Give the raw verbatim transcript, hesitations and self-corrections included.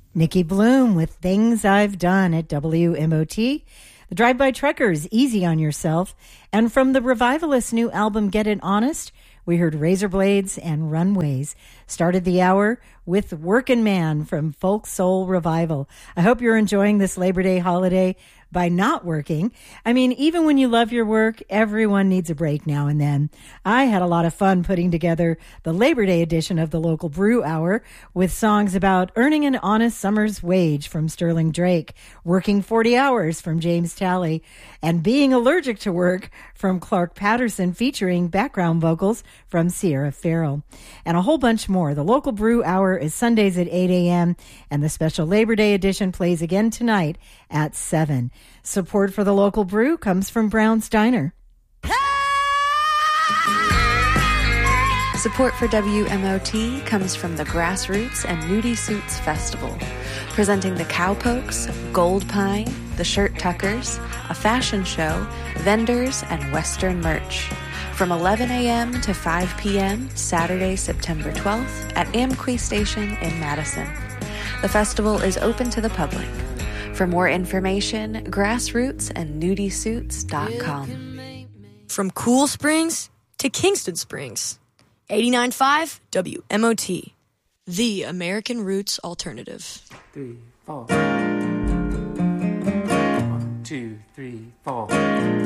Nikki Bloom with Things I've Done at W M O T. The Drive-By Truckers, Easy on Yourself. And from the Revivalist's new album, Get It Honest, we heard Razor Blades and Runways. Started the hour with Workin' Man from Folk Soul Revival. I hope you're enjoying this Labor Day holiday by not working. I mean, even when you love your work, everyone needs a break now and then. I had a lot of fun putting together the Labor Day edition of the Local Brew Hour with songs about earning an honest summer's wage from Sterling Drake, working forty hours from James Talley, and being allergic to work from Clark Patterson, featuring background vocals from Sierra Farrell, and a whole bunch more. The Local Brew Hour is Sundays at eight a.m., and the special Labor Day edition plays again tonight at seven. Support for the Local Brew comes from Brown's Diner. Support for W M O T comes from the Grassroots and Nudie Suits Festival, presenting the Cowpokes, Gold Pine, the Shirt Tuckers, a fashion show, vendors, and Western merch. From eleven a.m. to five p.m. Saturday, September twelfth at Amqui Station in Madison. The festival is open to the public. For more information, grassroots and nudie suits dot com. From Cool Springs to Kingston Springs, eighty-nine point five W M O T, the American Roots Alternative. Three, four. One, two, three, four.